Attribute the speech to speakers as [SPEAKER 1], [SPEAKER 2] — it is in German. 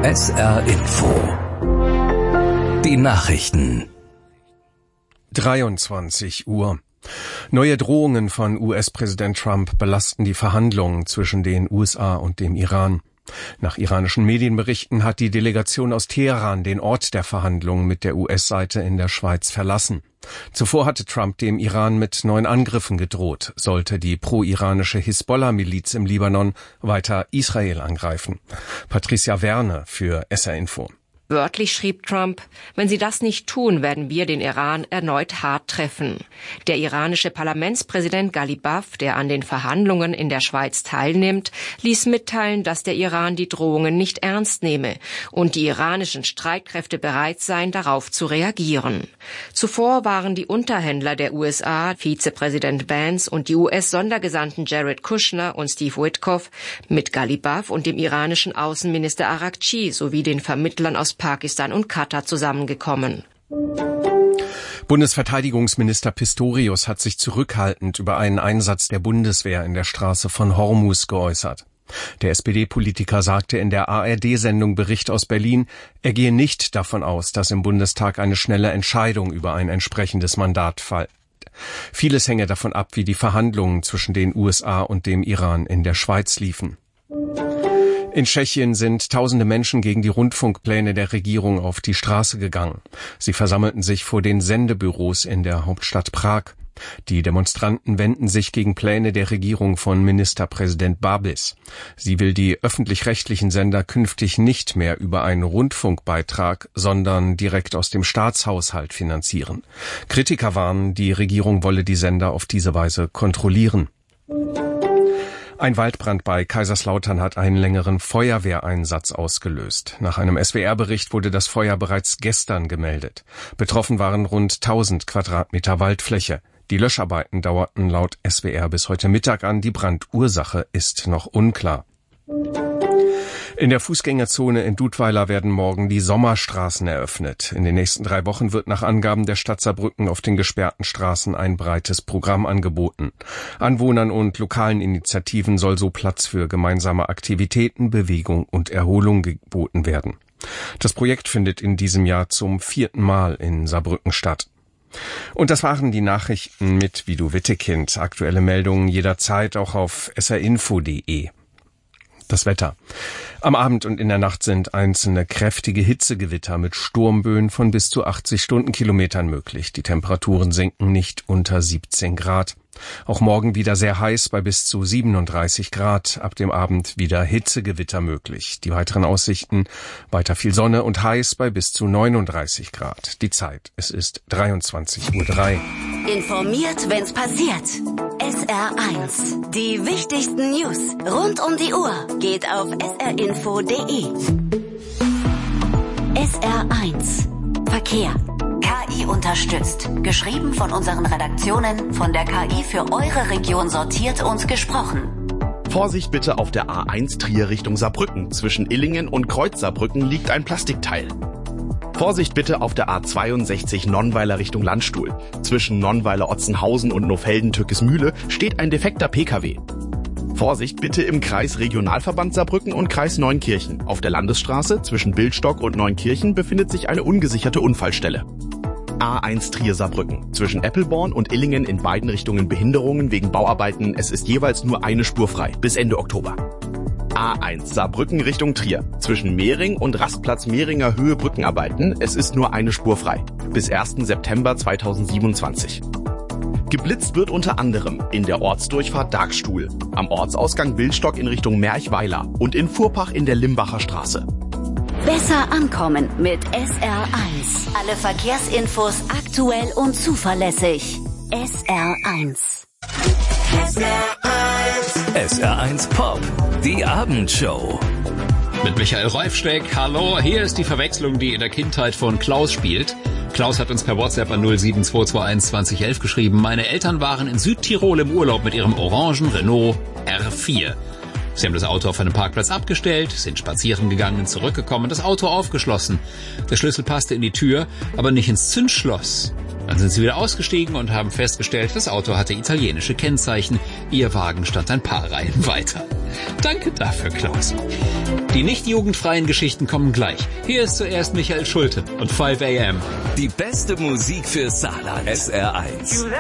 [SPEAKER 1] SR Info. Die Nachrichten.
[SPEAKER 2] 23 Uhr. Neue Drohungen von US-Präsident Trump belasten die Verhandlungen zwischen den USA und dem Iran. Nach iranischen Medienberichten hat die Delegation aus Teheran den Ort der Verhandlungen mit der US-Seite in der Schweiz verlassen. Zuvor hatte Trump dem Iran mit neuen Angriffen gedroht, sollte die pro-iranische Hisbollah-Miliz im Libanon weiter Israel angreifen. Patricia Werne für SR Info.
[SPEAKER 3] Wörtlich schrieb Trump, wenn sie das nicht tun, werden wir den Iran erneut hart treffen. Der iranische Parlamentspräsident Ghalibaf, der an den Verhandlungen in der Schweiz teilnimmt, ließ mitteilen, dass der Iran die Drohungen nicht ernst nehme und die iranischen Streitkräfte bereit seien, darauf zu reagieren. Zuvor waren die Unterhändler der USA, Vizepräsident Vance und die US-Sondergesandten Jared Kushner und Steve Witkoff mit Ghalibaf und dem iranischen Außenminister Araghchi sowie den Vermittlern aus Pakistan und Katar zusammengekommen.
[SPEAKER 2] Bundesverteidigungsminister Pistorius hat sich zurückhaltend über einen Einsatz der Bundeswehr in der Straße von Hormuz geäußert. Der SPD-Politiker sagte in der ARD-Sendung Bericht aus Berlin, er gehe nicht davon aus, dass im Bundestag eine schnelle Entscheidung über ein entsprechendes Mandat fällt. Vieles hänge davon ab, wie die Verhandlungen zwischen den USA und dem Iran in der Schweiz liefen. In Tschechien sind tausende Menschen gegen die Rundfunkpläne der Regierung auf die Straße gegangen. Sie versammelten sich vor den Sendebüros in der Hauptstadt Prag. Die Demonstranten wenden sich gegen Pläne der Regierung von Ministerpräsident Babis. Sie will die öffentlich-rechtlichen Sender künftig nicht mehr über einen Rundfunkbeitrag, sondern direkt aus dem Staatshaushalt finanzieren. Kritiker warnen, die Regierung wolle die Sender auf diese Weise kontrollieren. Ein Waldbrand bei Kaiserslautern hat einen längeren Feuerwehreinsatz ausgelöst. Nach einem SWR-Bericht wurde das Feuer bereits gestern gemeldet. Betroffen waren rund 1000 Quadratmeter Waldfläche. Die Löscharbeiten dauerten laut SWR bis heute Mittag an. Die Brandursache ist noch unklar. In der Fußgängerzone in Dudweiler werden morgen die Sommerstraßen eröffnet. In den nächsten 3 Wochen wird nach Angaben der Stadt Saarbrücken auf den gesperrten Straßen ein breites Programm angeboten. Anwohnern und lokalen Initiativen soll so Platz für gemeinsame Aktivitäten, Bewegung und Erholung geboten werden. Das Projekt findet in diesem Jahr zum 4. Mal in Saarbrücken statt. Und das waren die Nachrichten mit Vido Wittekind. Aktuelle Meldungen jederzeit auch auf srinfo.de. Das Wetter. Am Abend und in der Nacht sind einzelne kräftige Hitzegewitter mit Sturmböen von bis zu 80 Stundenkilometern möglich. Die Temperaturen sinken nicht unter 17 Grad. Auch morgen wieder sehr heiß bei bis zu 37 Grad. Ab dem Abend wieder Hitzegewitter möglich. Die weiteren Aussichten: weiter viel Sonne und heiß bei bis zu 39 Grad. Die Zeit: es ist 23:03 Uhr.
[SPEAKER 4] Informiert, wenn's passiert. SR1. Die wichtigsten News rund um die Uhr geht auf srinfo.de. SR1. Verkehr. KI unterstützt. Geschrieben von unseren Redaktionen, von der KI für eure Region sortiert und gesprochen.
[SPEAKER 5] Vorsicht bitte auf der A1 Trier Richtung Saarbrücken. Zwischen Illingen und Kreuz Saarbrücken liegt ein Plastikteil. Vorsicht bitte auf der A62 Nonnweiler Richtung Landstuhl. Zwischen Nonnweiler-Otzenhausen und Nofelden-Türkismühle steht ein defekter Pkw. Vorsicht bitte im Kreis Regionalverband Saarbrücken und Kreis Neunkirchen. Auf der Landesstraße zwischen Bildstock und Neunkirchen befindet sich eine ungesicherte Unfallstelle. A1 Trier Saarbrücken. Zwischen Eppelborn und Illingen in beiden Richtungen Behinderungen wegen Bauarbeiten. Es ist jeweils nur eine Spur frei bis Ende Oktober. A1 Saarbrücken Richtung Trier. Zwischen Mehring und Rastplatz Mehringer Höhe Brückenarbeiten. Es ist nur eine Spur frei. Bis 1. September 2027. Geblitzt wird unter anderem in der Ortsdurchfahrt Dagstuhl, am Ortsausgang Bildstock in Richtung Merchweiler und in Fuhrpach in der Limbacher Straße.
[SPEAKER 4] Besser ankommen mit SR1. Alle Verkehrsinfos aktuell und zuverlässig. SR1.
[SPEAKER 1] SR1 Pop, die Abendshow.
[SPEAKER 6] Mit Michael Reufsteck. Hallo, hier ist die Verwechslung, die in der Kindheit von Klaus spielt. Klaus hat uns per WhatsApp an 07221 2011 geschrieben, meine Eltern waren in Südtirol im Urlaub mit ihrem orangen Renault R4. Sie haben das Auto auf einem Parkplatz abgestellt, sind spazieren gegangen, zurückgekommen, das Auto aufgeschlossen. Der Schlüssel passte in die Tür, aber nicht ins Zündschloss. Dann sind sie wieder ausgestiegen und haben festgestellt, das Auto hatte italienische Kennzeichen. Ihr Wagen stand ein paar Reihen weiter. Danke dafür, Klaus. Die nicht jugendfreien Geschichten kommen gleich. Hier ist zuerst Michael Schulte und 5 AM.
[SPEAKER 1] Die beste Musik für Saarland. SR1.